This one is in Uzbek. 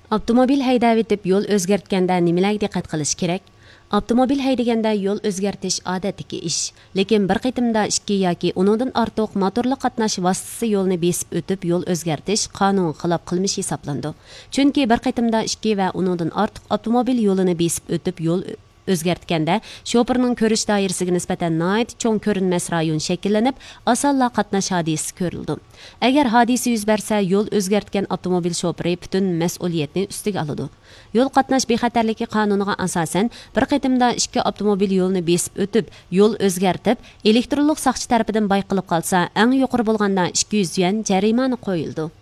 Avtomobil haydab etib yo'l o'zgartganda nimalarga diqqat qilish kerak? Avtomobil haydaganda yo'l o'zgartish odatdagi ish, lekin bir qitimda 2 yoki uningdan ortiq motorli qatnash vositasi yo'lni besib o'tib yo'l o'zgartish qonunga xilof qilmish hisoblandi. Chunki bir qitimda 2 va uningdan ortiq avtomobil yo'lini besib o'tib yo'l o'zgartganda shoferning ko'rish doirasiga nisbatan nihoyat cho'ng ko'rinmas rayon shakllanib, osonla qatnash hodisasi ko'rildi. Agar hodisa yuz bersa, yo'l o'zgartgan avtomobil shoferi butun mas'uliyatni ustiga oladi. Yo'l qatnash bexatarligi qonuniga asosan bir qitimda 2 avtomobil yo'lni besib o'tib, yo'l o'zgartib, elektronlik soqchi tarafidan bayqalib qolsa, eng yuqori bo'lganda 200 yuan jarimani qo'yildi.